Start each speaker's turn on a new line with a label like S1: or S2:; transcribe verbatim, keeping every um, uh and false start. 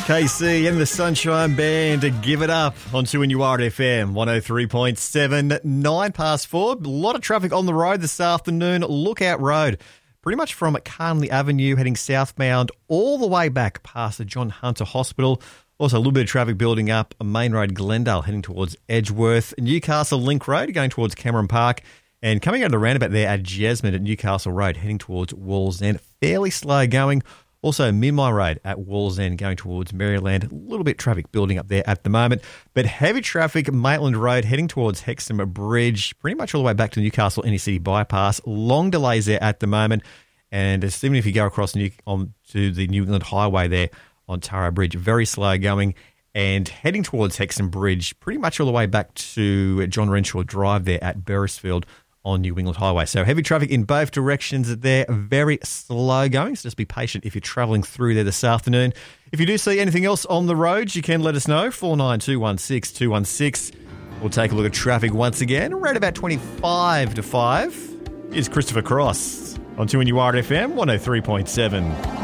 S1: K C and the Sunshine Band to Give It Up on two N U R F M one oh three point seven, nine past four. A lot of traffic on the road this afternoon. Lookout Road, pretty much from Carnley Avenue heading southbound all the way back past the John Hunter Hospital. Also a little bit of traffic building up Main Road Glendale heading towards Edgeworth. Newcastle Link Road going towards Cameron Park. And coming out of the roundabout there at Jesmond at Newcastle Road heading towards Wallsend. Fairly slow going. Also, Minmai Road at Wallsend going towards Maryland. A little bit of traffic building up there at the moment. But heavy traffic, Maitland Road heading towards Hexham Bridge, pretty much all the way back to Newcastle Inner City Bypass. Long delays there at the moment. And even if you go across New, on to the New England Highway there on Tara Bridge, very slow going. And heading towards Hexham Bridge, pretty much all the way back to John Renshaw Drive there at Beresfield on New England Highway. So heavy traffic in both directions there, very slow going, so just be patient if you're travelling through there this afternoon. If you do see anything else on the roads, you can let us know, four nine two one six two one six. We'll take a look at traffic once again. Around about twenty-five to five is Christopher Cross on two N U R F M one oh three point seven.